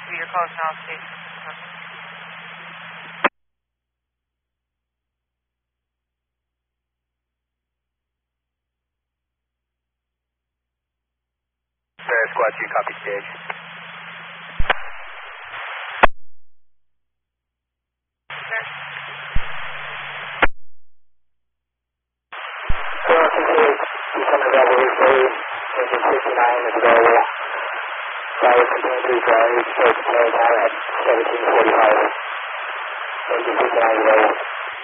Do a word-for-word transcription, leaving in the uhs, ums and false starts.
to your close now, Steve. Sarah, Squad two, copy stage. Becoming available slowly, engine sixty-nine is available. Tower continuing to drive, start to play now at seventeen forty-five. Engine sixty-nine is available.